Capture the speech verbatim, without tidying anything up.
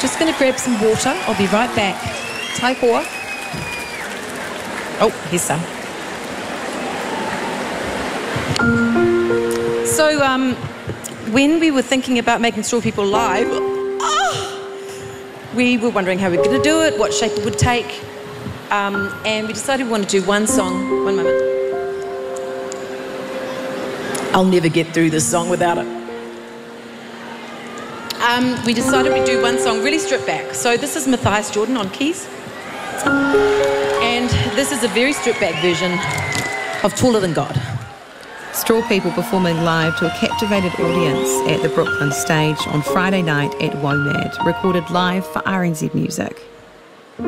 just going to grab some water. I'll be right back. Tai hoa. Oh, here's some. So, um, when we were thinking about making Straw People live, oh, we were wondering how we were going to do it, what shape it would take, um, and we decided we want to do one song. One moment. I'll never get through this song without it. Um, we decided we'd do one song really stripped back. So this is Matthias Jordan on keys. And this is a very stripped back version of Taller Than God. Straw People performing live to a captivated audience at the Brooklyn stage on Friday night at WOMAD, recorded live for R N Z Music.